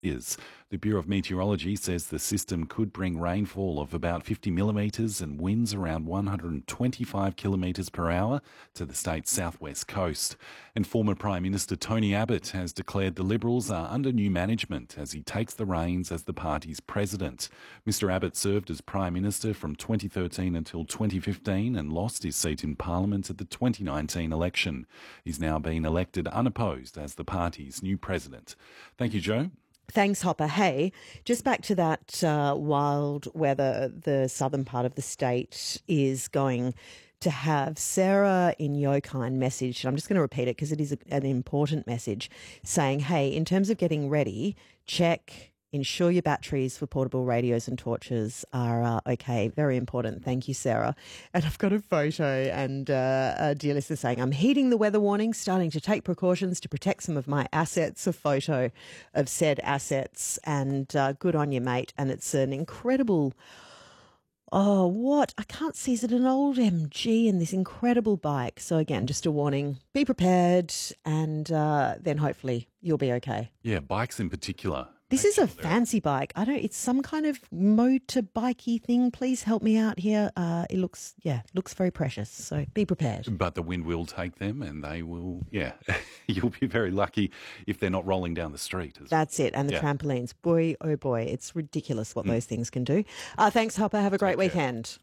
is. The Bureau of Meteorology says the system could bring rainfall of about 50 millimetres and winds around 125 kilometres per hour to the state's southwest coast. And former Prime Minister Tony Abbott has declared the Liberals are under new management as he takes the reins as the party's president. Mr Abbott served as Prime Minister from 2013 until 2015 and lost his seat in Parliament at the 2019 election. He's now been elected unopposed as the party's new president. Thank you, Joe. Thanks, Hopper. Hey, just back to that wild weather the southern part of the state is going to have. Sarah in Yokine messaged, and I'm just going to repeat it because it is an important message, saying, hey, in terms of getting ready, ensure your batteries for portable radios and torches are okay. Very important. Thank you, Sarah. And I've got a photo and a dear listener saying, I'm heeding the weather warning, starting to take precautions to protect some of my assets. A photo of said assets and good on you, mate. And it's an incredible... Oh, what? I can't see. Is it an old MG and this incredible bike? So again, just a warning, be prepared and then hopefully you'll be okay. Yeah, bikes in particular. This is a fancy bike. It's some kind of motorbikey thing. Please help me out here. It looks very precious. So be prepared. But the wind will take them and they will, you'll be very lucky if they're not rolling down the street. That's it. And the trampolines. Boy, oh boy, it's ridiculous what those things can do. Thanks, Hopper. Have a great weekend.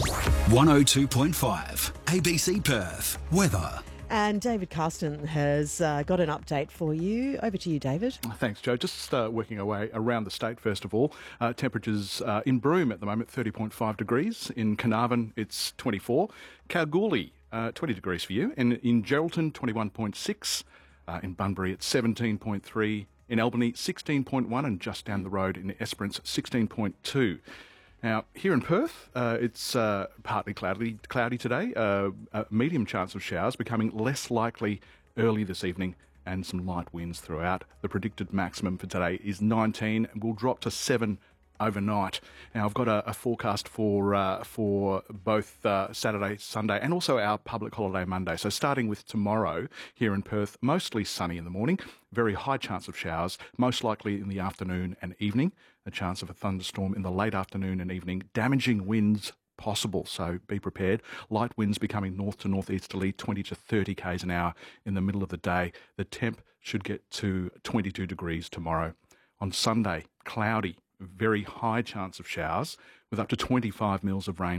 102.5 ABC Perth. Weather. And David Carston has got an update for you. Over to you, David. Thanks, Joe. Just working our way around the state, first of all. Temperatures in Broome at the moment, 30.5 degrees. In Carnarvon, it's 24. Kalgoorlie, 20 degrees for you. And in Geraldton, 21.6. In Bunbury, it's 17.3. In Albany, 16.1. And just down the road in Esperance, 16.2. Now, here in Perth, it's partly cloudy today, a medium chance of showers, becoming less likely early this evening, and some light winds throughout. The predicted maximum for today is 19 and will drop to 7 overnight. Now, I've got a forecast for both Saturday, Sunday, and also our public holiday Monday. So starting with tomorrow here in Perth, mostly sunny in the morning, very high chance of showers, most likely in the afternoon and evening, a chance of a thunderstorm in the late afternoon and evening, damaging winds possible, so be prepared. Light winds becoming north to northeasterly, 20 to 30 k's an hour in the middle of the day. The temp should get to 22 degrees tomorrow. On Sunday, cloudy, very high chance of showers with up to 25 mils of rain